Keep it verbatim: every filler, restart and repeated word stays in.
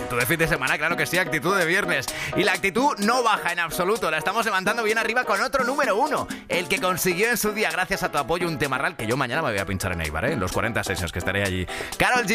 actitud de fin de semana, claro que sí, actitud de viernes. Y la actitud no baja en absoluto, la estamos levantando bien arriba con otro número uno. El que consiguió en su día, gracias a tu apoyo, un tema real que yo mañana me voy a pinchar en Eibar, ¿eh? En los cuarenta sesiones que estaré allí. Karol G.